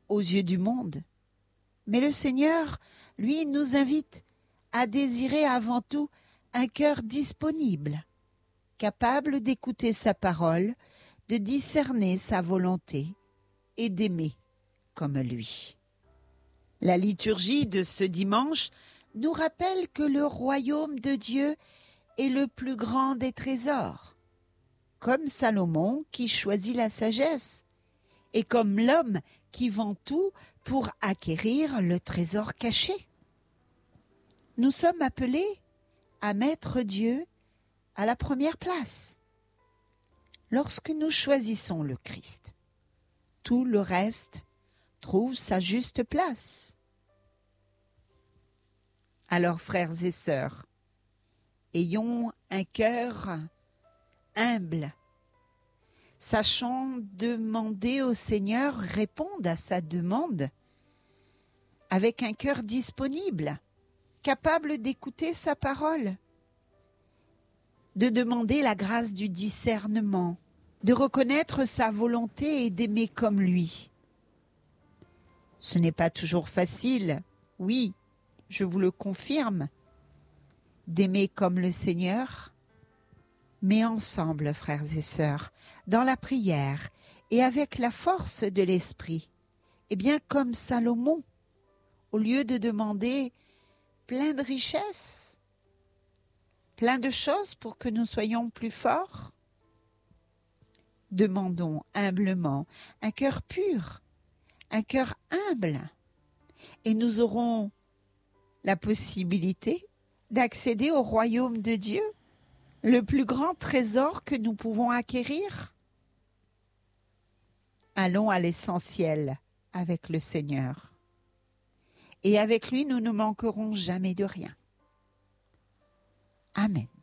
aux yeux du monde. Mais le Seigneur, lui, nous invite à désirer avant tout un cœur disponible, capable d'écouter sa parole, de discerner sa volonté et d'aimer comme lui. La liturgie de ce dimanche nous rappelle que le royaume de Dieu est le plus grand des trésors, comme Salomon qui choisit la sagesse, et comme l'homme qui vend tout pour acquérir le trésor caché. Nous sommes appelés à mettre Dieu à la première place. Lorsque nous choisissons le Christ, tout le reste trouve sa juste place. Alors, frères et sœurs, ayons un cœur humble. Sachons demander au Seigneur, répondre à sa demande avec un cœur disponible, capable d'écouter sa parole, de demander la grâce du discernement, de reconnaître sa volonté et d'aimer comme lui. Ce n'est pas toujours facile, oui, je vous le confirme, d'aimer comme le Seigneur, mais ensemble, frères et sœurs, dans la prière et avec la force de l'esprit, et bien comme Salomon, au lieu de demander plein de richesses, plein de choses pour que nous soyons plus forts, demandons humblement un cœur pur, un cœur humble, et nous aurons la possibilité d'accéder au royaume de Dieu, le plus grand trésor que nous pouvons acquérir. Allons à l'essentiel avec le Seigneur. Et avec lui, nous ne manquerons jamais de rien. Amen.